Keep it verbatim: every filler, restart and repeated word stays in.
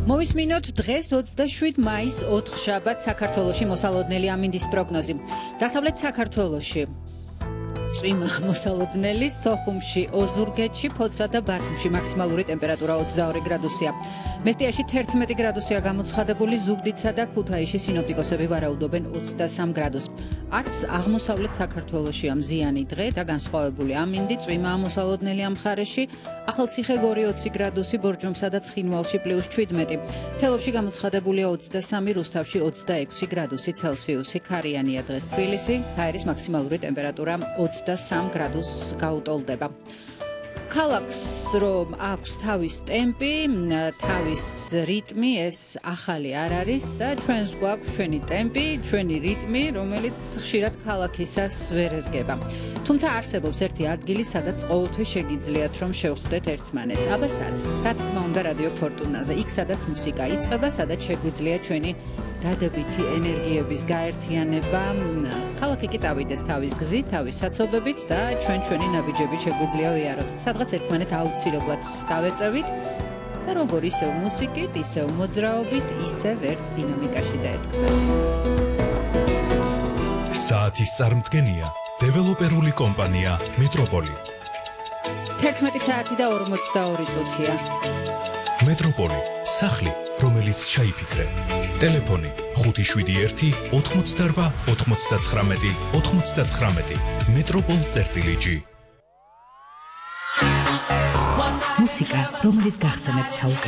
მოვისმინოთ დღეს ოცდაშვიდ მაისს ოთხშაბათს საქართველოში მოსალოდნელი ამინდის პროგნოზი. დასავლეთ საქართველოში წვიმა მოსალოდნელი, სოხუმში, ოზურგეთში, ფოთსა და ბათუმში მაქსიმალური ტემპერატურა ოცდაორი გრადუსია. მესტიაში თერთმეტი გრადუსია გამოცხადებული, ზუგდიდსა და ქუთაისში სინოპტიკოსები ვარაუდობენ ოცდასამ გრადუსს. არც აღმოსავლეთ საქართველოშია მზიანი დღე და განსხვავებული ამინდი, წვიმაა მოსალოდნელი ამ მხარეში. ახალციხე-გორი ოცი გრადუსი, ბორჯომსა და ცხინვალში პლუს შვიდმეტი. თელავში გამოცხადებულია ოცდასამი, რუსთავში ოცდაექვსი გრადუსი ცელსიუსი. ქარიანია დღეს თბილისი, ჰაერის მაქსიმალური ტემპერატურა ოცდასამ გრადუსს გაუტოლდება. ქალაქს რომ აქვს თავის ტემპი, თავის რიტმი, ეს ახალი არ არის და ჩვენს გვაქვს ჩვენი ტემპი, ჩვენი რიტმი, რომელიც ხშირად ქალაქისას ვერ ერგება. თუმცა არსებობს ერთი ადგილი, სადაც ყოველთვის შეგიძლიათ რომ შევხვდეთ ერთმანეთს. აბა სად? რა თქმა უნდა, რადიო ფორტუნაზე, იქ სადაც მუსიკა იწყება, სადაც შეგვიძლია ჩვენი დადებითი ენერგიების გაერთიანება. ქალაქი კი წავიდეს თავის გზით, თავის საცობებით და ჩვენ ჩვენი ნაბიჯებით შეგვიძლია ვიაროთ. სადღაც ერთმანეთს აუცილებლად დავეწევით და როგორ ისევ მუსიკით, ისევ მოძრაობით, ისევ ერთ დინამიკაში და ერთ გზაზე. საათის წარმდგენია დეველოპერული კომპანია მეტროპოლი. თერთმეტი საათი და ორმოცდაორი წუთია. მეტროპოლი, სახლი, რომელიც ჩაიფიქრე. ტელეფონი ხუთი შვიდი ერთი ოთხმოცდარვა ოთხმოცდაცხრამეტი ოთხმოცდაცხრამეტი. მეტროპოლ წერტილი ჯი. მუსიკა, რომელიც გახსენებთ საუკეთესო